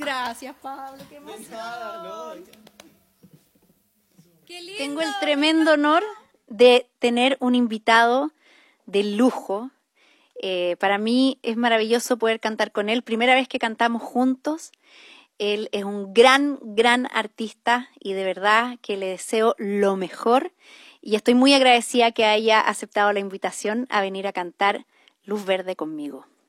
Gracias, Pablo, qué emoción. Qué lindo. Tengo el tremendo honor de tener un invitado de lujo. Para mí es maravilloso poder cantar con él. Primera vez que cantamos juntos. Él es un gran artista y de verdad que le deseo lo mejor. Y estoy muy agradecida que haya aceptado la invitación a venir a cantar Luz Verde conmigo.